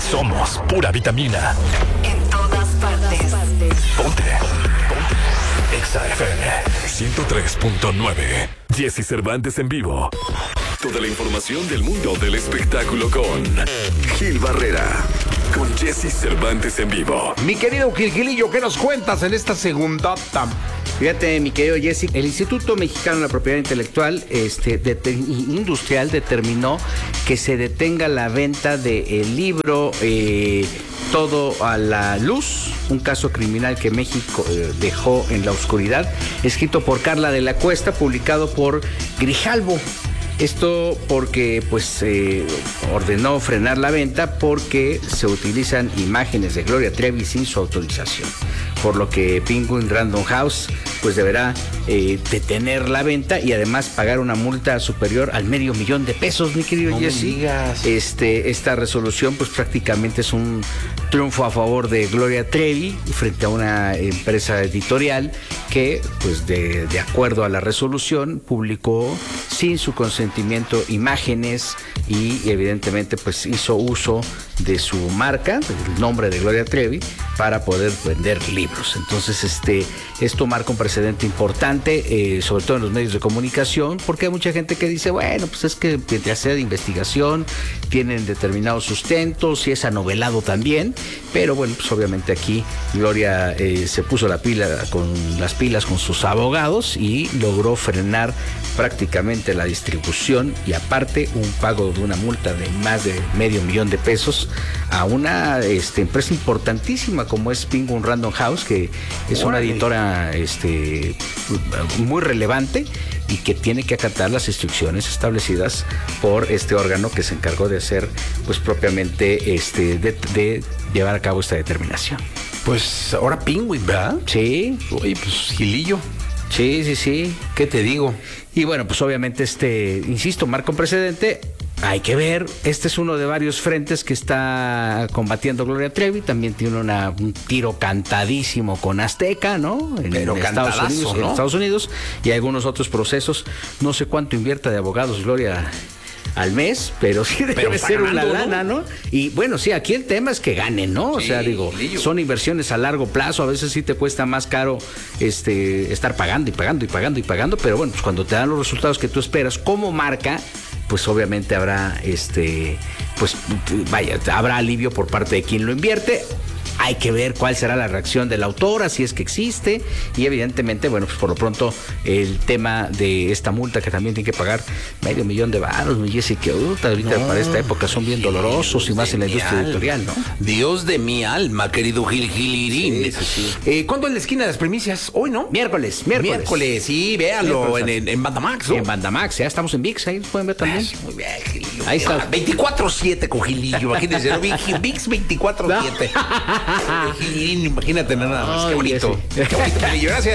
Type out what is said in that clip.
Somos pura vitamina. En todas partes. Ponte. Exa FM 103.9. Jesse Cervantes en vivo. Toda la información del mundo del espectáculo con Gil Barrera. Con Jesse Cervantes en vivo. Mi querido Gilgilillo, ¿qué nos cuentas en esta segundota? Fíjate, mi querido Jesse, el Instituto Mexicano de la Propiedad Intelectual Industrial determinó que se detenga la venta del libro Todo a la Luz, un caso criminal que México dejó en la oscuridad, escrito por Carla de la Cuesta, publicado por Grijalbo. Esto porque ordenó frenar la venta porque se utilizan imágenes de Gloria Trevi sin su autorización, por lo que Penguin Random House deberá detener la venta y además pagar una multa superior al $500,000, mi querido Jesse. Esta resolución prácticamente es un triunfo a favor de Gloria Trevi frente a una empresa editorial que de acuerdo a la resolución publicó sin su consentimiento imágenes y evidentemente hizo uso de su marca, el nombre de Gloria Trevi, para poder vender libros. Entonces esto marca un precedente importante, sobre todo en los medios de comunicación, porque hay mucha gente que dice, bueno, es que mientras sea de investigación tienen determinados sustentos y es anovelado también, pero bueno, obviamente aquí Gloria se puso las pilas con sus abogados y logró frenar prácticamente la distribución y aparte un pago de una multa de más de $500,000 a una empresa importantísima como es Penguin Random House, que es una editora muy relevante y que tiene que acatar las instrucciones establecidas por este órgano que se encargó de hacer propiamente de llevar a cabo esta determinación. Pues ahora Penguin, ¿verdad? Sí. Oye, Gilillo. Sí. ¿Qué te digo? Y bueno, obviamente insisto, marca un precedente. Hay que ver, este es uno de varios frentes que está combatiendo Gloria Trevi. También tiene un tiro cantadísimo con Azteca, ¿no? En Estados Unidos y algunos otros procesos. No sé cuánto invierta de abogados Gloria al mes, pero sí debe ser una lana, ¿no? Y bueno, sí, aquí el tema es que ganen, ¿no? O sea, son inversiones a largo plazo, a veces sí te cuesta más caro estar pagando, pero bueno, cuando te dan los resultados que tú esperas como marca, obviamente habrá habrá alivio por parte de quien lo invierte. Hay que ver cuál será la reacción de la autora, si es que existe, y evidentemente, por lo pronto, el tema de esta multa que también tiene que pagar $500,000, mi Jesse, que ahorita para esta época son bien dolorosos y más en la industria editorial, ¿no? Dios de mi alma, querido Gilirín. Sí. ¿Cuándo en la esquina de las primicias? Hoy, ¿no? Miércoles, sí, véanlo en Bandamax, ¿no? En Bandamax, ya estamos en ViX, ahí pueden ver también. Muy bien, Gilillo. Ahí está. 24/7 con Gilillo, imagínense, ¿no? ViX 24/7. Imagínate nada más, qué bonito. Qué bonito, Gilillo, gracias.